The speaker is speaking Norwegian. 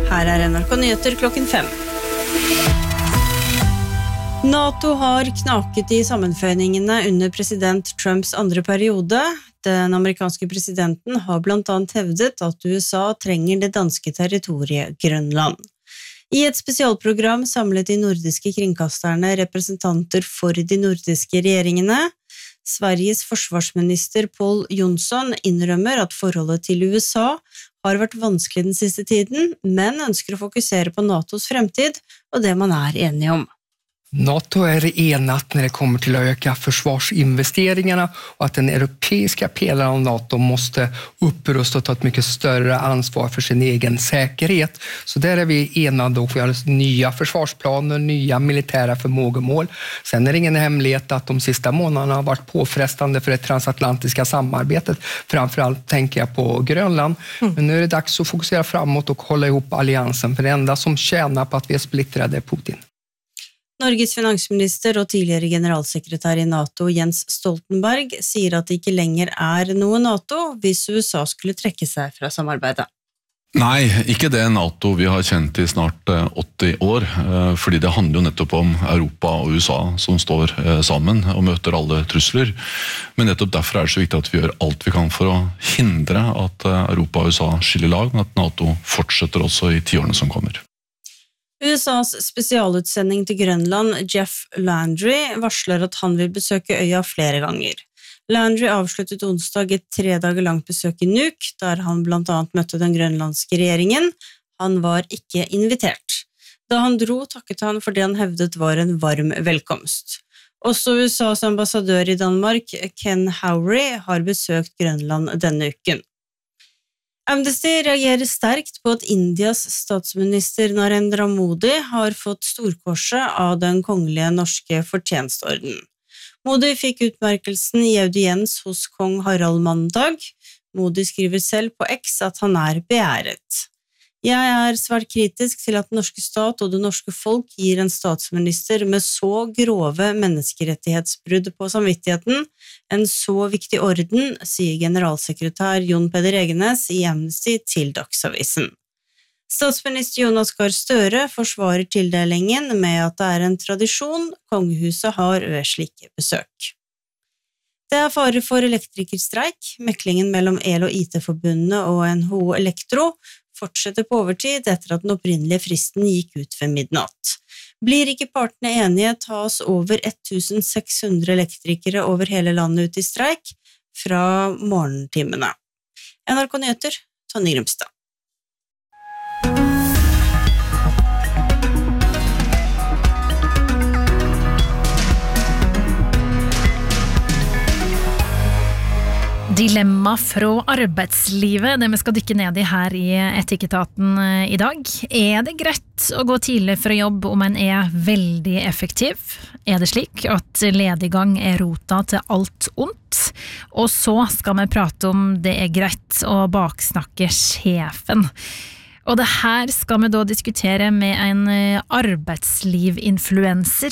Her NRK Nyheter klokken 5. NATO har knaket I sammenføyningene under president Trumps andre periode. Den amerikanske presidenten har blant annet hevdet at USA trenger det danske territoriet Grønland. I et spesialprogram samlet de nordiske kringkasterne representanter for de nordiske regjeringene. Sveriges forsvarsminister Pål Jonsson innrømmer at forholdet til USA har vært vanskelig den siste tiden, men ønsker å fokusere på NATOs fremtid og det man enige om. NATO enat när det kommer till att öka försvarsinvesteringarna och att den europeiska pelaren av NATO måste upprusta och ta ett mycket större ansvar för sin egen säkerhet. Så där vi enade och vi har nya försvarsplaner, nya militära förmågemål. Sen det ingen hemlighet att de sista månaderna har varit påfrestande för det transatlantiska samarbetet. Framförallt tänker jag på Grönland. Men nu är det dags att fokusera framåt och hålla ihop alliansen. För det enda som tjänar på att vi är splittrade är Putin. Norges finansminister og tidligere generalsekretær I NATO Jens Stoltenberg sier at det ikke lenger noe NATO hvis USA skulle trekke seg fra samarbeidet. Nei, ikke det NATO vi har kjent I snart 80 år, fordi det handler jo nettopp om Europa og USA som står sammen og møter alle trusler. Men nettopp derfor det så viktig at vi gjør alt vi kan for å hindre at Europa og USA skiller lag, men at NATO fortsetter også I 10 årene som kommer. USAs spesialutsending til Grønland, Jeff Landry, varsler at han vil besøke øya flere ganger. Landry avsluttet onsdag et 3 dager langt besøk I Nuuk, der han blant annet møtte den grønlandske regjeringen. Han var ikke invitert. Da han dro, takket han for det han hevdet var en varm velkomst. Også USAs ambassadør I Danmark, Ken Howry, har besøkt Grønland denne uken. Amnesty reagerer sterkt på at Indias statsminister Narendra Modi har fått storkorset av den kongelige norske fortjenstorden. Modi fikk utmerkelsen I audiens hos kong Harald mandag. Modi skriver selv på X at han beæret. Jeg svært kritisk til at den norske stat og det norske folk gir en statsminister med så grove menneskerettighetsbrudd på samvittigheten en så viktig orden, sier generalsekretær Jon Peder Egenes I Amnesty til Dagsavisen. Statsminister Jonas Gahr Støre forsvarer tildelingen med at det en tradisjon kongehuset har ved slike besøk. Det fare for elektrikerstreik. Meklingen mellom El- og IT-forbundene og NHO Elektro fortsetter på overtid etter at den opprinnelige fristen gikk ut ved midnatt. Blir ikke partene enige, tas over 1600 elektrikere over hele landet ut I streik fra morgentimene. NRK Nyheter, Tonje Grimstad. Dilemma fra arbeidslivet, det vi skal dykke ned I her I Etikketaten I dag. Det greit å gå tidlig fra jobb om en veldig effektiv? Det slik at lediggang rota til alt ondt? Og så skal vi prate om det greit å baksnakke sjefen. Og det her skal vi da diskutere med en arbeidslivsinfluencer